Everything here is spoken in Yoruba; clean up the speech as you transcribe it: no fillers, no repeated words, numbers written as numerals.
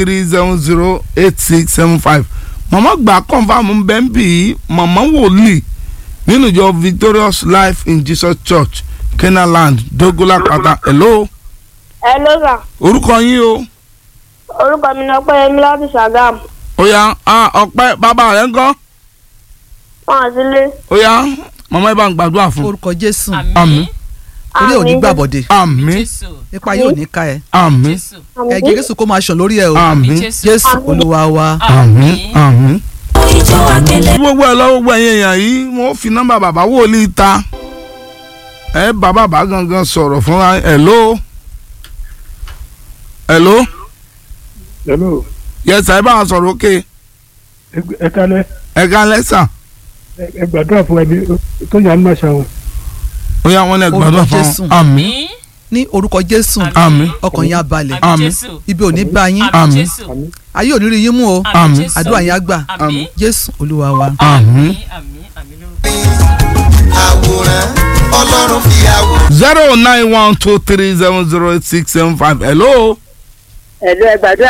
0903675 màmá gbà confam bẹ́ńbì màmá wòlíì nínú ìjọ Victorious Life in Jesus Church Kenaland Dogola Pata. Hello. Hello sir. orúkọ yín o. Orúkọ mi ni Ọpẹ́yẹmí láti Ṣàgámù. Ó yá Ọpẹ́ bàbá rẹ̀ ńkọ́. Wọ́n àtìlé. Ó yá màmá ẹ bá ń gbàdúrà fún. orúkọ Jésù Àmín. orí ò ní gbàbọ̀dé Àmín. ipa yóò ní ká ẹ Àmín. ẹ̀jẹ̀ Jésù kó máa ṣàn lórí ẹ o Àmín. Jésù Olúwa wa. Àmín. Àmín. Gbogbo ẹ lọ gbogbo ẹ̀yin èèyàn yìí wọ́n fi nọ́mbà bàbá wòlíì ta ẹ bàbá gangan sọ̀rọ̀ fúnra. Hello. Hello. Hello. Yes sir, ẹ bá wọn sọ̀rọ̀ òkè. Ẹ kálẹ́. Ẹ kálẹ́ sà. Ẹ gbàdúrà fún ẹni tó yàn án máa ṣàwọn. Ó yá wọn lẹ gbàdúrà fún Jésù. àmín. ní orúkọ Jésù Àmín. ọkàn yín á balẹ̀ Àmín. ibi ò ní bá yín Àmín. ayé ò ní rí yín mú o Àmín. àdúrà yín á gbà Jésù Olúwa wa. Àmín. àwòrán Ọlọ́run fi àwòrán. 09123708675. Hello. Ẹ̀lú ẹ gbàdúrà